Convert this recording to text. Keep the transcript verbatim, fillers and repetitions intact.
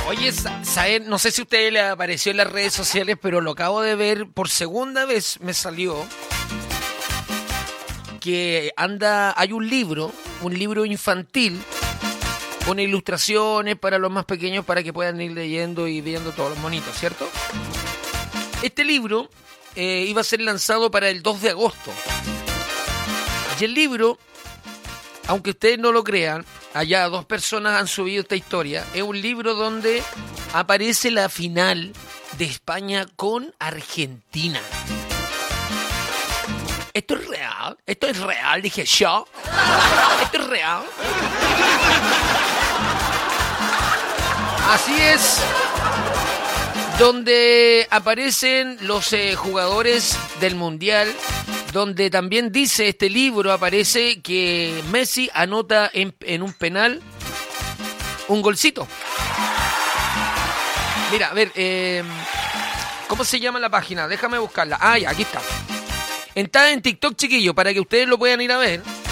Oye, ¿saben? No sé si a ustedes les apareció en las redes sociales, pero lo acabo de ver por segunda vez, me salió que anda, hay un libro, un libro infantil con ilustraciones para los más pequeños para que puedan ir leyendo y viendo todos los monitos, ¿cierto? Este libro eh, iba a ser lanzado para el dos de agosto. Y el libro, aunque ustedes no lo crean, allá dos personas han subido esta historia. Es un libro donde aparece la final de España con Argentina. ¿Esto es real? ¿Esto es real? Dije yo. ¿Esto es real? Así es. Donde aparecen los eh, jugadores del Mundial. Donde también dice este libro, aparece que Messi anota en, en un penal un golcito. Mira, a ver, eh, ¿cómo se llama la página? Déjame buscarla. Ah, ya, aquí está. Está en TikTok, chiquillo, para que ustedes lo puedan ir a ver.